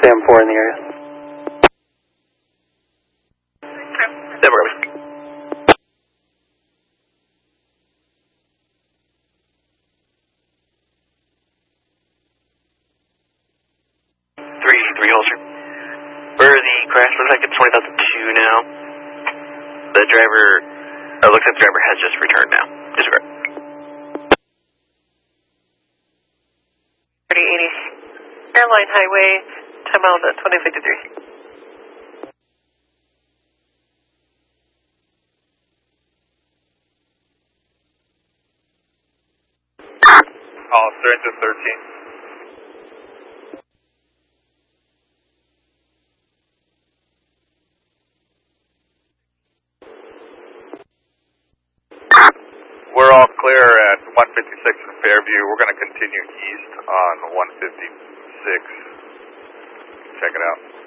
6AM4 in the area. Then we're going. 3 holster. Where the crash looks like it's 20,002 now. The driver, looks like the driver has just returned now. Disregard. 3080 Airline Highway, time out at 2053. Hollister, engine 13. We're all clear at 156 in Fairview. We're going to continue east on 156. Check it out.